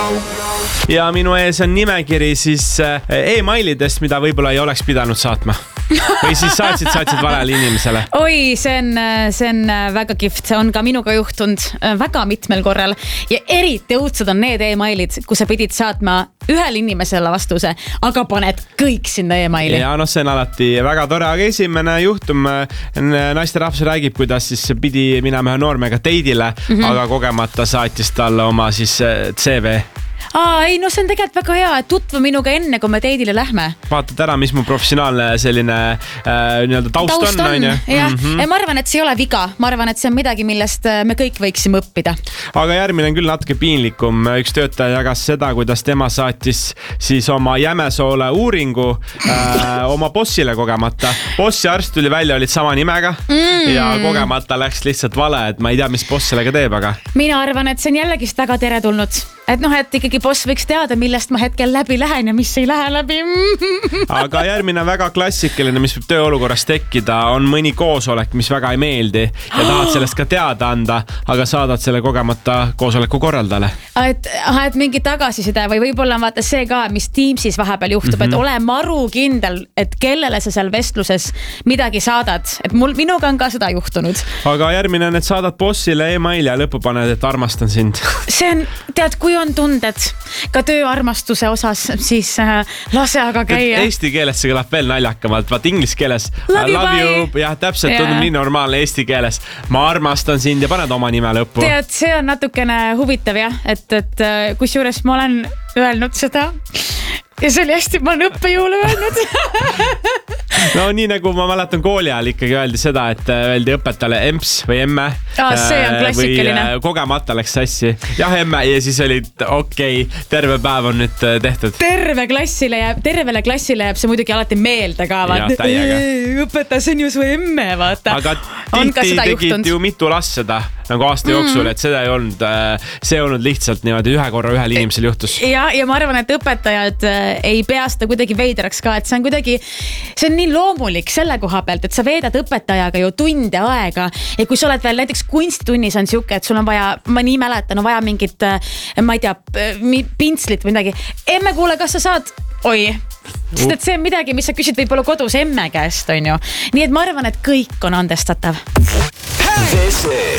Ja minu ees on nimekiri siis e-mailidest, mida võib-olla ei oleks pidanud saatma. Või siis saatsid valele inimesele. Oi, see on väga kihvt. See on ka minuga juhtunud väga mitmel korral. Ja eriti õudsad on need e-mailid, kus sa pidid saatma ühele inimesele vastuse, aga paned kõik sinna e-maili. Ja see on alati väga tore, aga esimene juhtum naisterahvas räägib, kuidas siis pidi minema ühe noormega teidile, aga kogemata saatis talle oma siis CV. Ei, see on tegelikult väga hea, et tutvu minuga enne, kui me teidile lähme. Vaatad ära, mis mu professionaalne selline taust on. Ja ma arvan, et see ei ole viga. Ma arvan, et see on midagi, millest me kõik võiksime õppida. Aga järgmine on küll natuke piinlikum. Üks töötaja jagas seda, kuidas tema saatis siis oma Jämesoole uuringu oma bossile kogemata. Boss ja arst tuli välja, olid sama nimega ja kogemata läks lihtsalt vale, et ma ei tea, mis boss sellega teeb, aga... Mina arvan, et see on jällegist väga teretulnud. Et et ikkagi boss võiks teada, millest ma hetkel läbi lähen ja mis ei lähe läbi. Aga järgmine väga klassikeline, mis võib tööolukorras tekkida, on mõni koosolek, mis väga ei meeldi ja tahad sellest ka teada anda, aga saadad selle kogemata koosoleku korraldale. Et mingi tagasiside või võib-olla vaata see ka, mis Teamsis vahepeal juhtub, et ole maru kindel, et kellele sa seal vestluses midagi saadad. Et minuga on ka seda juhtunud. Aga järgmine on, et saadad bossile e-maili ja lõpu paned, et armastan sind. See on, tead, kui on tunded ka tööarmastuse osas, siis lase aga käia. Eesti keeles see kõlab veel naljakamalt, vaat inglise keeles love you, jah, täpselt tundub nii normaalne eesti keeles. Ma armastan sind ja paned oma nime lõppu. Tead, see on natukene huvitav, jah, et kusjuures ma olen öelnud seda ja see oli hästi, ma olen õppejõule öelnud. No nii nagu ma mäletan kooli ajal ikkagi öeldi seda, et öeldi õpetajale emps või emme. See on klassikeline. Või kogemata läks sassi. Jah, emme ja siis oli okei, terve päev on nüüd tehtud. Tervele klassile jääb see muidugi alati meelde ka. Õpetaja, see on ju su emme, vaata. Aga tihti tegid ju mitu last seda nagu aasta jooksul, et seda ei olnud lihtsalt niimoodi ühe korra ühel inimesel juhtus. Ja ma arvan, et õpetajad ei pea seda kuidagi veidraks ka, et see on nii loomulik selle koha pealt, et sa veedad õpetajaga ju tunde aega ja kui sa oled veel näiteks kunstitunnis on siuke, et sul on vaja, ma nii mäletan, on vaja mingit, ma ei tea, pintslit või midagi. Emme, kuule, kas sa saad? Oi, sest et see on midagi, mis sa küsid võib-olla kodus emme käest, on ju. Nii et ma arvan, et kõik on andestatav.